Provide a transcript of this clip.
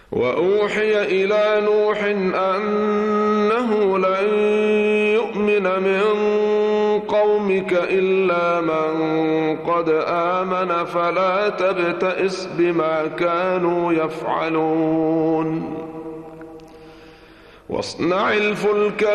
وأوحي إلى نوح أنه لن يؤمن من قومك إلا من قد آمن فلا تبتئس بما كانوا يفعلون واصنع الفلك